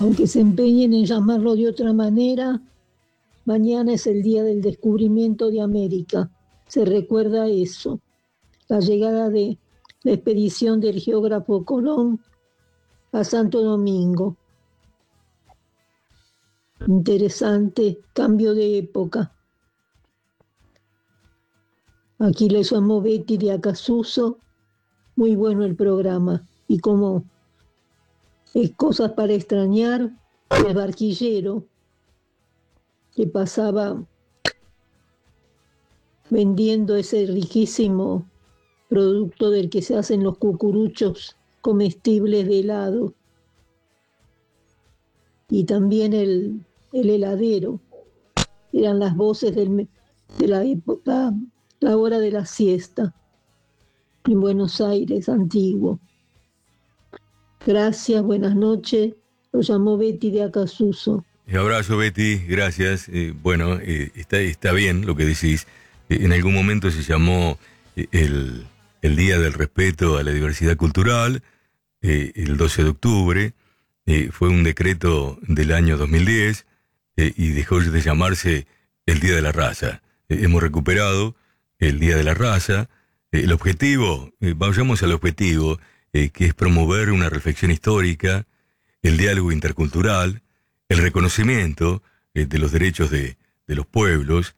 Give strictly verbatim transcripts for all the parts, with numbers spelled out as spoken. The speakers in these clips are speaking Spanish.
Aunque se empeñen en llamarlo de otra manera, mañana es el día del descubrimiento de América. Se recuerda eso, la llegada de la expedición del geógrafo Colón a Santo Domingo. Interesante cambio de época. Aquí les llamo Betty de Acasuso. Muy bueno el programa. Y como es cosas para extrañar, el barquillero que pasaba vendiendo ese riquísimo producto del que se hacen los cucuruchos comestibles de helado. Y también el, el heladero. Eran las voces del, de la época, la hora de la siesta, en Buenos Aires, antiguo. Gracias, buenas noches. Lo llamó Betty de Acasuso. Un abrazo, Betty, gracias. Eh, bueno, eh, está, está bien lo que decís. Eh, en algún momento se llamó eh, el, el Día del Respeto a la Diversidad Cultural, eh, el doce de octubre. Eh, fue un decreto del año dos mil diez eh, y dejó de llamarse el Día de la Raza. Eh, hemos recuperado el Día de la Raza. Eh, el objetivo, eh, vayamos al objetivo, eh, que es promover una reflexión histórica, el diálogo intercultural, el reconocimiento eh, de los derechos de, de los pueblos.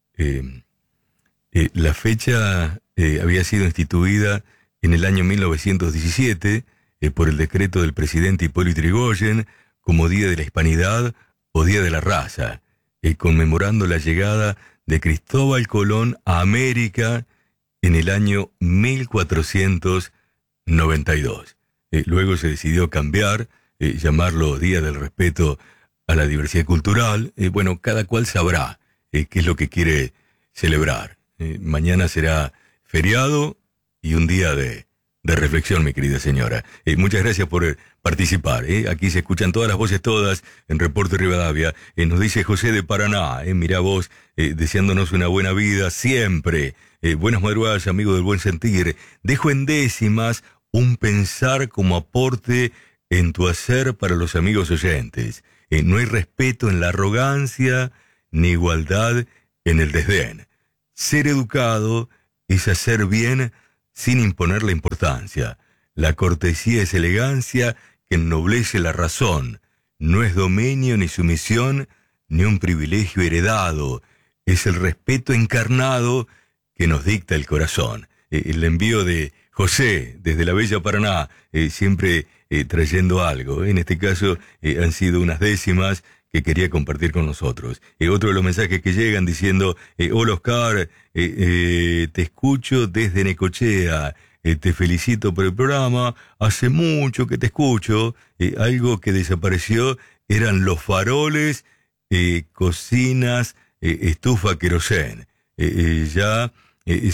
Eh, eh, la fecha eh, había sido instituida en el año mil novecientos diecisiete eh, por el decreto del presidente Hipólito Yrigoyen como Día de la Hispanidad o Día de la Raza, eh, conmemorando la llegada de Cristóbal Colón a América en el año mil cuatrocientos noventa y dos. Eh, luego se decidió cambiar, eh, llamarlo Día del Respeto a la Diversidad Cultural. Eh, bueno, cada cual sabrá eh, qué es lo que quiere celebrar. Eh, mañana será feriado y un día de, de reflexión, mi querida señora. Eh, muchas gracias por eh, participar. Eh. Aquí se escuchan todas las voces, todas, en Reporte Rivadavia. Eh, nos dice José de Paraná, eh, mirá vos, eh, deseándonos una buena vida siempre. Eh, buenas madrugadas, amigo del buen sentir. Dejo en décimas un pensar como aporte en tu hacer para los amigos oyentes. Eh, no hay respeto en la arrogancia, ni igualdad en el desdén. Ser educado es hacer bien sin imponer la importancia. La cortesía es elegancia que ennoblece la razón. No es dominio ni sumisión, ni un privilegio heredado. Es el respeto encarnado que nos dicta el corazón. Eh, el envío de José, desde la bella Paraná, eh, siempre eh, trayendo algo. En este caso eh, han sido unas décimas que quería compartir con nosotros. Eh, otro de los mensajes que llegan diciendo, eh, hola Oscar, eh, eh, te escucho desde Necochea, eh, te felicito por el programa, hace mucho que te escucho, eh, algo que desapareció eran los faroles, eh, cocinas, eh, estufa querosén. Eh, eh, ya eh,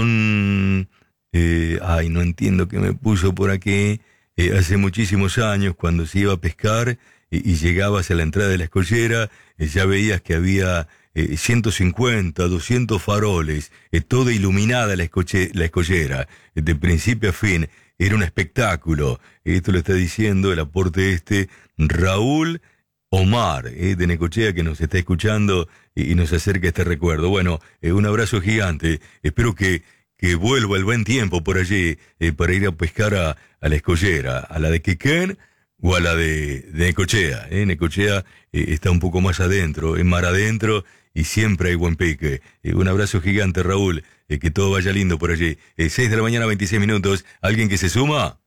son... Eh, ay, no entiendo qué me puso por aquí. Eh, hace muchísimos años, cuando se iba a pescar y, y llegabas a la entrada de la escollera, eh, ya veías que había eh, ciento cincuenta, doscientos faroles, eh, toda iluminada la, escoche, la escollera, eh, de principio a fin. Era un espectáculo. Esto lo está diciendo el aporte este Raúl Omar, eh, de Necochea, que nos está escuchando y, y nos acerca este recuerdo. Bueno, eh, un abrazo gigante. Espero que que vuelva el buen tiempo por allí eh, para ir a pescar a, a la escollera, a la de Quequén o a la de, de Necochea. Eh. Necochea eh, está un poco más adentro, en mar adentro, y siempre hay buen pique. Eh, un abrazo gigante, Raúl, eh, que todo vaya lindo por allí. Eh, seis de la mañana, veintiséis minutos. ¿Alguien que se suma?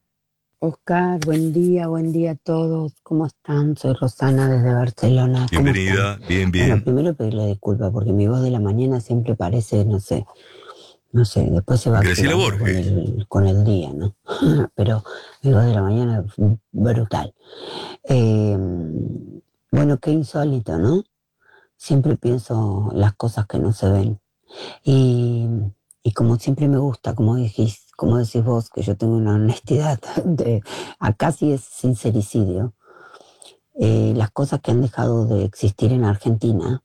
Oscar, buen día, buen día a todos. ¿Cómo están? Soy Rosana desde Barcelona. Bienvenida, bien, bien. Bueno, primero pedirle disculpas porque mi voz de la mañana siempre parece, no sé... No sé, después se va Graciela con el, con el día, ¿no? Pero mi voz de la mañana es brutal. Eh, bueno, qué insólito, ¿no? Siempre pienso las cosas que no se ven. Y, y como siempre me gusta, como decís, como decís vos, que yo tengo una honestidad, de, acá sí es sincericidio. Eh, las cosas que han dejado de existir en Argentina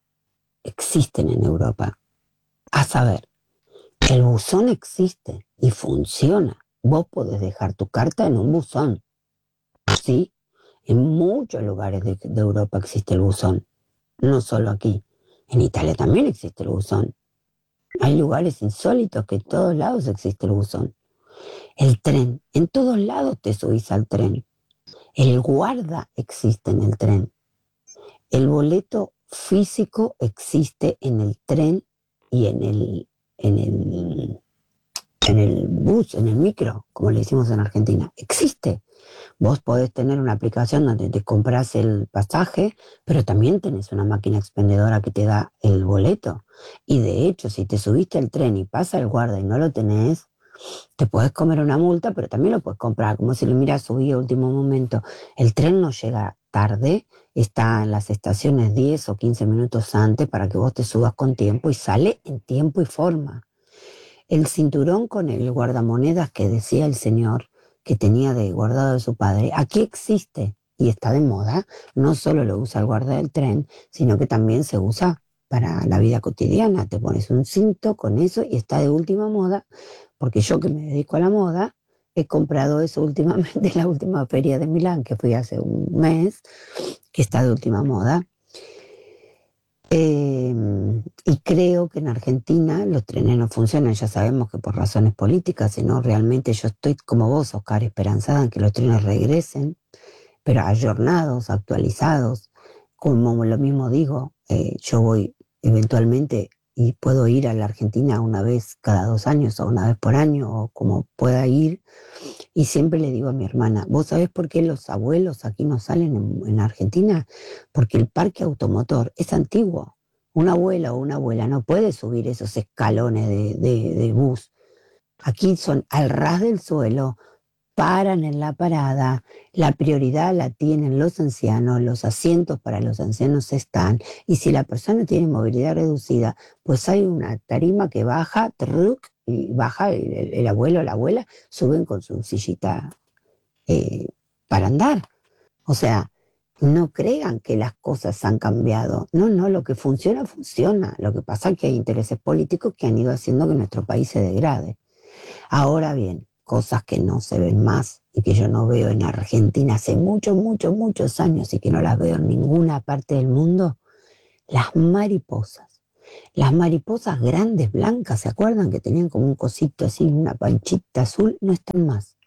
existen en Europa. A saber, el buzón existe y funciona. Vos podés dejar tu carta en un buzón, ¿sí? En muchos lugares de, de Europa existe el buzón, no solo aquí. En Italia también existe el buzón. Hay lugares insólitos que en todos lados existe el buzón. El tren, en todos lados te subís al tren. El guarda existe en el tren. El boleto físico existe en el tren y en el, en el, en el bus, en el micro, como le decimos en Argentina. Existe. Vos podés tener una aplicación donde te compras el pasaje, pero también tenés una máquina expendedora que te da el boleto. Y de hecho, si te subiste al tren y pasa el guarda y no lo tenés, te podés comer una multa, pero también lo puedes comprar. Como si lo miras, subí a último momento. El tren no llega tarde, está en las estaciones diez o quince minutos antes para que vos te subas con tiempo y sale en tiempo y forma. El cinturón con el guardamonedas que decía el señor que tenía de guardado de su padre, aquí existe y está de moda. No solo lo usa el guarda del tren, sino que también se usa para la vida cotidiana. Te pones un cinto con eso y está de última moda, porque yo que me dedico a la moda, he comprado eso últimamente en la última feria de Milán, que fui hace un mes, que está de última moda. Eh, y creo que en Argentina los trenes no funcionan, ya sabemos que por razones políticas, sino realmente yo estoy como vos, Oscar, esperanzada en que los trenes regresen, pero ayornados, actualizados, como lo mismo digo, eh, yo voy eventualmente y puedo ir a la Argentina una vez cada dos años o una vez por año o como pueda ir, y siempre le digo a mi hermana, ¿vos sabés por qué los abuelos aquí no salen en, en Argentina? Porque el parque automotor es antiguo. Un abuela o una abuela no puede subir esos escalones de, de, de bus. Aquí son al ras del suelo, paran en la parada, la prioridad la tienen los ancianos, los asientos para los ancianos están, y si la persona tiene movilidad reducida, pues hay una tarima que baja, truc, y baja el, el, el abuelo o la abuela, suben con su sillita eh, para andar. O sea, no crean que las cosas han cambiado. No, no, lo que funciona, funciona. Lo que pasa es que hay intereses políticos que han ido haciendo que nuestro país se degrade. Ahora bien, cosas que no se ven más y que yo no veo en Argentina hace muchos, muchos, muchos años y que no las veo en ninguna parte del mundo, las mariposas. Las mariposas grandes, blancas, ¿se acuerdan? Que tenían como un cosito así, una panchita azul, no están más.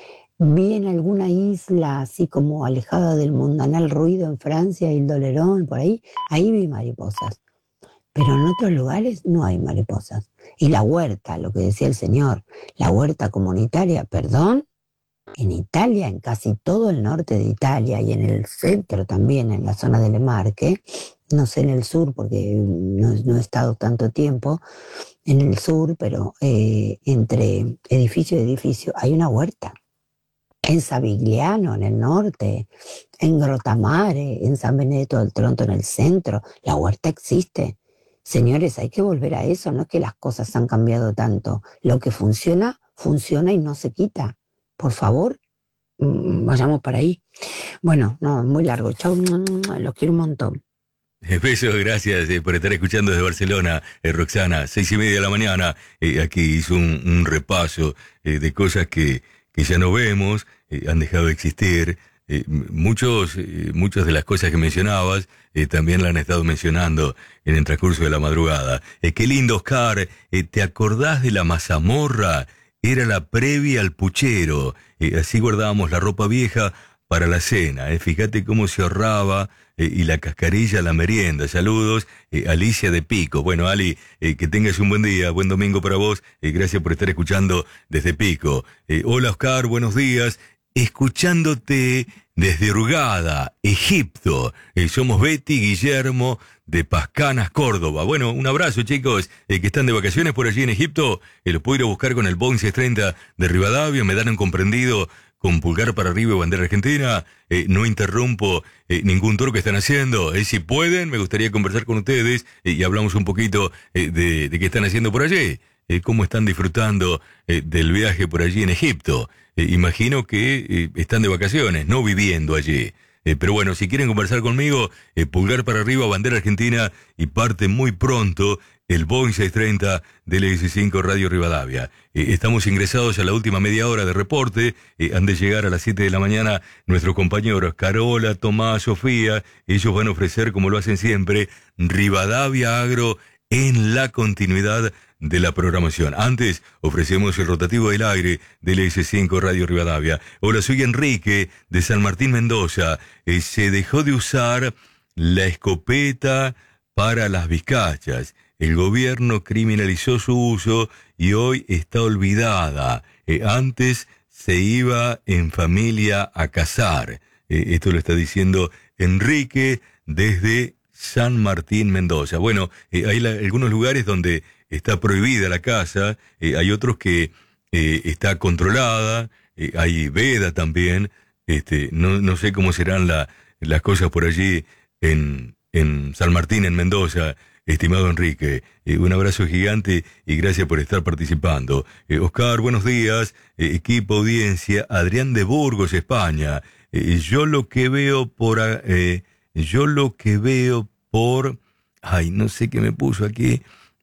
Vi en alguna isla así como alejada del mundanal ruido en Francia, y el Dolerón, por ahí, ahí vi mariposas. Pero en otros lugares no hay mariposas. Y la huerta, lo que decía el señor, la huerta comunitaria, perdón, en Italia, en casi todo el norte de Italia y en el centro también, en la zona de Le Marche, no sé en el sur porque no, no he estado tanto tiempo en el sur, pero eh, entre edificio y edificio hay una huerta. En Savigliano, en el norte, en Grotamare, en San Benedetto del Tronto, en el centro, la huerta existe. Señores, hay que volver a eso, no es que las cosas han cambiado tanto. Lo que funciona, funciona y no se quita. Por favor, vayamos para ahí. Bueno, no, muy largo. Chau, los quiero un montón. Besos, gracias eh, por estar escuchando desde Barcelona, eh, Roxana. Seis y media de la mañana, eh, aquí hizo un, un repaso eh, de cosas que, que ya no vemos, eh, han dejado de existir. Eh, muchos, eh, muchas de las cosas que mencionabas eh, también la han estado mencionando en el transcurso de la madrugada. Eh, qué lindo, Oscar. Eh, ¿Te acordás de la mazamorra? Era la previa al puchero. Eh, así guardábamos la ropa vieja para la cena. Eh. Fíjate cómo se ahorraba eh, y la cascarilla a la merienda. Saludos, eh, Alicia de Pico. Bueno, Ali, eh, que tengas un buen día, buen domingo para vos. Eh, gracias por estar escuchando desde Pico. Eh, hola, Oscar, buenos días. Escuchándote desde Hurghada, Egipto. Eh, somos Betty, Guillermo, de Pascanas, Córdoba. Bueno, un abrazo, chicos, eh, que están de vacaciones por allí en Egipto. Eh, los puedo ir a buscar con el Boeing seiscientos treinta de Rivadavia. Me dan un comprendido con pulgar para arriba y bandera argentina. Eh, no interrumpo eh, ningún tour que están haciendo. Eh, si pueden, me gustaría conversar con ustedes eh, y hablamos un poquito eh, de, de qué están haciendo por allí. Eh, cómo están disfrutando eh, del viaje por allí en Egipto. Eh, imagino que eh, están de vacaciones, no viviendo allí. Eh, pero bueno, si quieren conversar conmigo, eh, pulgar para arriba, bandera argentina, y parte muy pronto el Boeing seiscientos treinta del L S cinco Radio Rivadavia. Eh, estamos ingresados a la última media hora de reporte. Eh, han de llegar a las siete de la mañana nuestros compañeros Carola, Tomás, Sofía. Ellos van a ofrecer, como lo hacen siempre, Rivadavia Agro en la continuidad de la programación. Antes ofrecemos el rotativo del aire del L S cinco Radio Rivadavia. Hola, soy Enrique de San Martín, Mendoza. Eh, se dejó de usar la escopeta para las vizcachas. El gobierno criminalizó su uso y hoy está olvidada. Eh, antes se iba en familia a cazar. Eh, esto lo está diciendo Enrique desde San Martín, Mendoza. Bueno, eh, hay la, algunos lugares donde está prohibida la caza, eh, hay otros que eh, está controlada, eh, hay veda también. Este, no, no sé cómo serán la, las cosas por allí en, en San Martín, en Mendoza. Estimado Enrique, eh, un abrazo gigante y gracias por estar participando. Eh, Oscar, buenos días, eh, equipo, audiencia, Adrián de Burgos, España. Eh, yo lo que veo por... Eh, yo lo que veo por... Ay, no sé qué me puso aquí.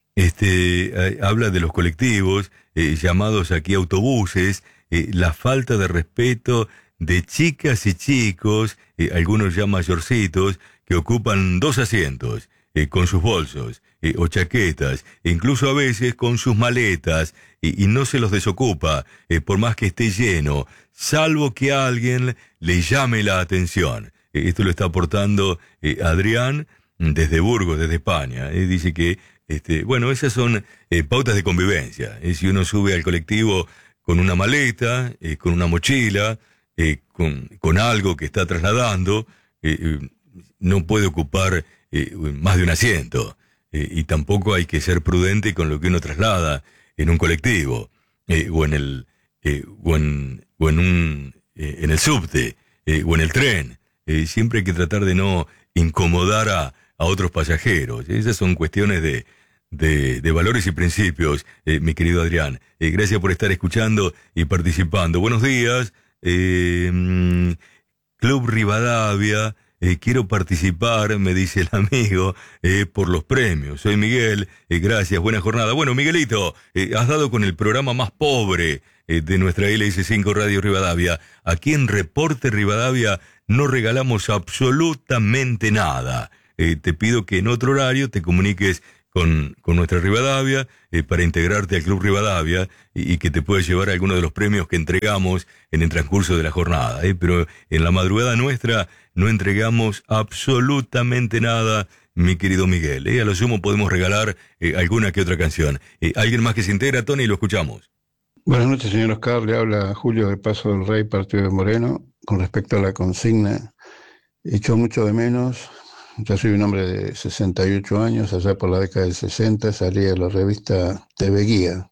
Este, eh, habla de los colectivos, eh, llamados aquí autobuses, eh, la falta de respeto de chicas y chicos, eh, algunos ya mayorcitos, que ocupan dos asientos. Eh, con sus bolsos, eh, o chaquetas, e incluso a veces con sus maletas, y, y no se los desocupa, eh, por más que esté lleno, salvo que alguien le llame la atención. Eh, esto lo está aportando eh, Adrián desde Burgos, desde España. Eh, dice que, este, bueno, esas son eh, pautas de convivencia. Eh, si uno sube al colectivo con una maleta, eh, con una mochila, eh, con, con algo que está trasladando, eh, eh, no puede ocupar Eh, más de un asiento, eh, y tampoco hay que ser prudente con lo que uno traslada en un colectivo, eh, o en el eh, o en, o en un eh, en el subte, eh, o en el tren. Eh, siempre hay que tratar de no incomodar a, a otros pasajeros. Esas son cuestiones de de, de valores y principios, eh, mi querido Adrián. Eh, gracias por estar escuchando y participando. Buenos días, eh, Club Rivadavia. Eh, quiero participar, me dice el amigo, eh, por los premios. Soy Miguel, eh, gracias, buena jornada. Bueno, Miguelito, eh, has dado con el programa más pobre eh, de nuestra L S cinco Radio Rivadavia. Aquí en Reporte Rivadavia no regalamos absolutamente nada. Eh, te pido que en otro horario te comuniques con, con nuestra Rivadavia eh, para integrarte al Club Rivadavia y, y que te puedas llevar alguno de los premios que entregamos en el transcurso de la jornada. Eh. Pero en la madrugada nuestra no entregamos absolutamente nada, mi querido Miguel. Eh. A lo sumo podemos regalar eh, alguna que otra canción. Eh, ¿Alguien más que se integra, Tony? Lo escuchamos. Buenas noches, señor Oscar. Le habla Julio de Paso del Rey, Partido de Moreno. Con respecto a la consigna, echo mucho de menos. Ya soy un hombre de sesenta y ocho años, allá por la década del sesenta salía de la revista T V Guía.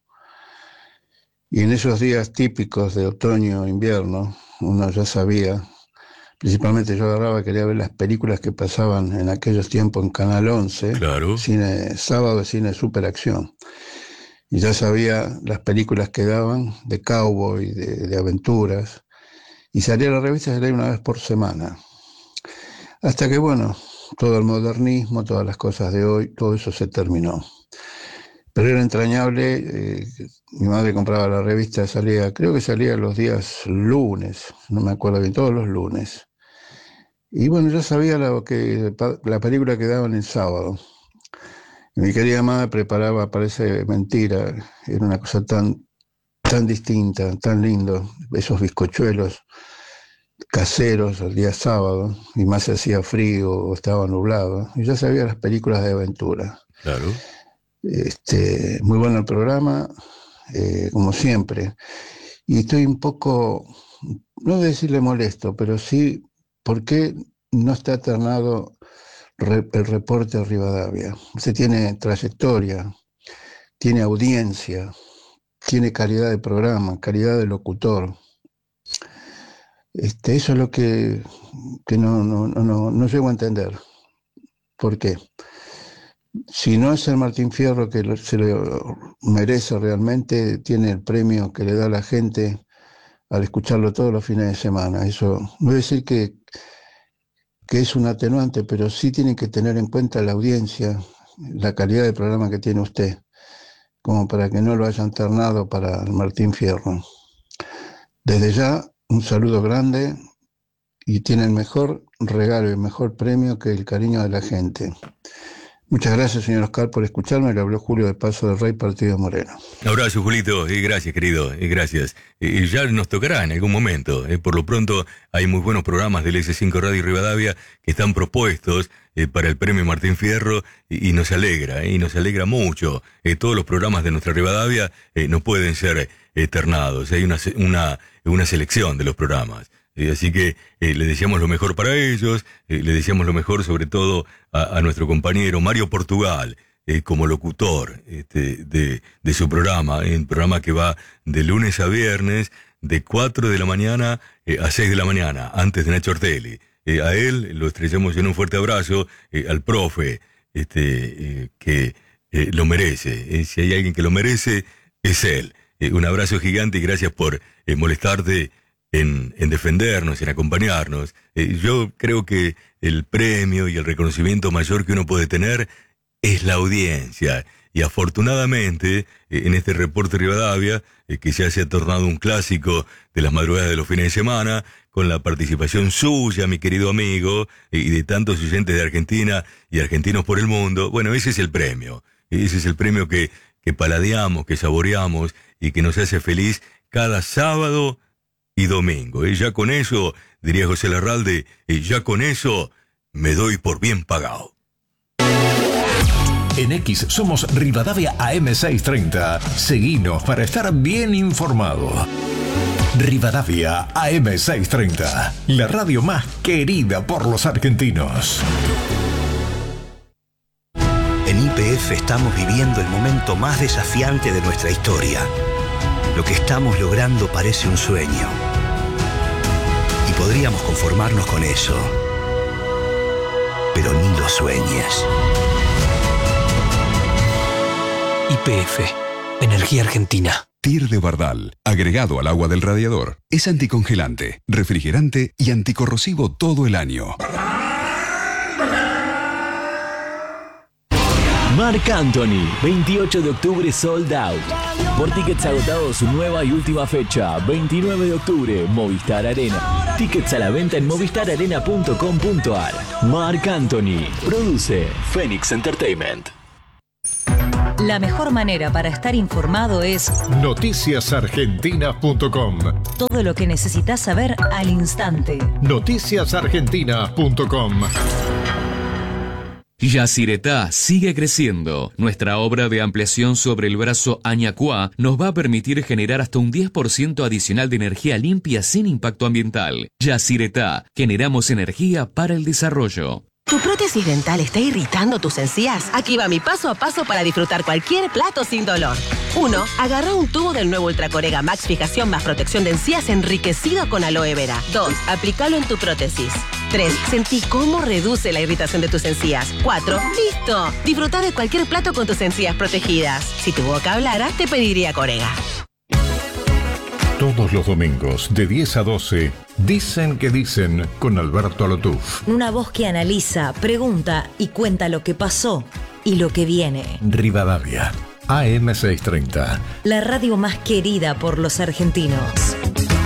Y en esos días típicos de otoño, invierno, uno ya sabía, principalmente yo agarraba, quería ver las películas que pasaban en aquellos tiempos en Canal once, claro. Cine, sábado de cine superacción. Y ya sabía las películas que daban de cowboy, de, de aventuras, y salía la revista salía una vez por semana. Hasta que, bueno, todo el modernismo, todas las cosas de hoy, todo eso se terminó. Pero era entrañable, eh, mi madre compraba la revista, salía, creo que salía los días lunes, no me acuerdo bien, todos los lunes. Y bueno, yo sabía lo que, la película que daban el sábado. Y mi querida madre preparaba, parece mentira, era una cosa tan, tan distinta, tan lindo, esos bizcochuelos caseros el día sábado, y más se hacía frío o estaba nublado, y ya sabía las películas de aventura. Claro. Este, muy bueno el programa, eh, como siempre. Y estoy un poco, no voy a decirle molesto, pero sí, ¿por qué no está alternado re, el reporte de Rivadavia? Usted tiene trayectoria, tiene audiencia, tiene calidad de programa, calidad de locutor. Este, eso es lo que, que no, no, no, no llego a entender. ¿Por qué? Si no es el Martín Fierro que se le merece realmente, tiene el premio que le da la gente al escucharlo todos los fines de semana. Eso no voy a decir que, que es un atenuante, pero sí tienen que tener en cuenta la audiencia, la calidad de programa que tiene usted, como para que no lo hayan ternado para el Martín Fierro. Desde ya, un saludo grande, y tiene el mejor regalo y el mejor premio que el cariño de la gente. Muchas gracias, señor Oscar, por escucharme. Le habló Julio de Paso del Rey, Partido Moreno. Un abrazo, Julito, y gracias, querido, y gracias. Y ya nos tocará en algún momento. Eh, por lo pronto, hay muy buenos programas del ese cinco Radio Rivadavia que están propuestos eh, para el premio Martín Fierro, y, y nos alegra, eh, y nos alegra mucho. Eh, todos los programas de nuestra Rivadavia eh, no pueden ser eternados. Hay una, una, una selección de los programas. Eh, así que eh, le deseamos lo mejor para ellos, eh, le deseamos lo mejor sobre todo a, a nuestro compañero Mario Portugal, eh, como locutor este, de, de su programa, un programa que va de lunes a viernes, de cuatro de la mañana eh, a seis de la mañana, antes de Nacho Ortelli. Eh, a él lo estrellamos en un fuerte abrazo, eh, al profe, este, eh, que eh, lo merece. Eh, si hay alguien que lo merece, es él. Eh, un abrazo gigante y gracias por eh, molestarte En, en defendernos, en acompañarnos. Eh, yo creo que el premio y el reconocimiento mayor que uno puede tener es la audiencia. Y afortunadamente, eh, en este reporte Rivadavia, eh, que ya se ha tornado un clásico de las madrugadas de los fines de semana, con la participación suya, mi querido amigo, eh, y de tantos oyentes de Argentina y argentinos por el mundo, bueno, ese es el premio. Ese es el premio que, que paladeamos, que saboreamos y que nos hace feliz cada sábado y domingo. Y ya con eso, diría José Larralde, y ya con eso me doy por bien pagado. En X somos Rivadavia A M seiscientos treinta. Seguinos para estar bien informado. Rivadavia A M seiscientos treinta, la radio más querida por los argentinos. En Y P F estamos viviendo el momento más desafiante de nuestra historia. Lo que estamos logrando parece un sueño. Y podríamos conformarnos con eso. Pero ni lo sueñes. Y P F, Energía Argentina. T I R de Bardal, agregado al agua del radiador. Es anticongelante, refrigerante y anticorrosivo todo el año. Marc Anthony, veintiocho de octubre sold out. Por tickets agotados, su nueva y última fecha, veintinueve de octubre, Movistar Arena. Tickets a la venta en movistar arena punto com punto ar. Marc Anthony, produce Phoenix Entertainment. La mejor manera para estar informado es noticias argentinas punto com. Todo lo que necesitas saber al instante. noticias argentinas punto com. Yacyretá sigue creciendo. Nuestra obra de ampliación sobre el brazo Añacuá nos va a permitir generar hasta un diez por ciento adicional de energía limpia sin impacto ambiental. Yacyretá, generamos energía para el desarrollo. ¿Tu prótesis dental está irritando tus encías? Aquí va mi paso a paso para disfrutar cualquier plato sin dolor. uno. Agarra un tubo del nuevo Ultracorega Max Fijación más protección de encías enriquecido con aloe vera. dos. Aplícalo en tu prótesis. tres. Sentí cómo reduce la irritación de tus encías. cuatro. ¡Listo! Disfruta de cualquier plato con tus encías protegidas. Si tu boca hablara, te pediría Corega. Todos los domingos, de diez a doce, Dicen que Dicen, con Alberto Alotuf. Una voz que analiza, pregunta y cuenta lo que pasó y lo que viene. Rivadavia, A M seiscientos treinta. La radio más querida por los argentinos.